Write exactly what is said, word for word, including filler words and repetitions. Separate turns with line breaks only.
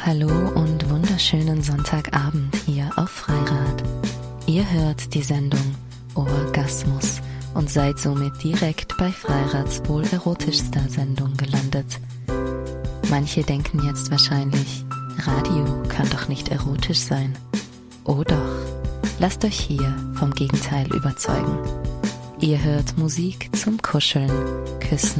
Hallo und wunderschönen Sonntagabend hier auf Freirad. Ihr hört die Sendung Orgasmus und seid somit direkt bei Freirads wohl erotischster Sendung gelandet. Manche denken jetzt wahrscheinlich, Radio kann doch nicht erotisch sein. Oh doch, lasst euch hier vom Gegenteil überzeugen. Ihr hört Musik zum Kuscheln, Küssen